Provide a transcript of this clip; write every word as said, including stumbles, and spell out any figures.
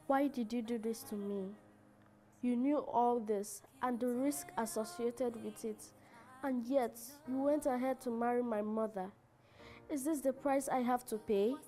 Why did you do this to me? You knew all this and the risk associated with it, and yet you went ahead to marry my mother. Is this the price I have to pay?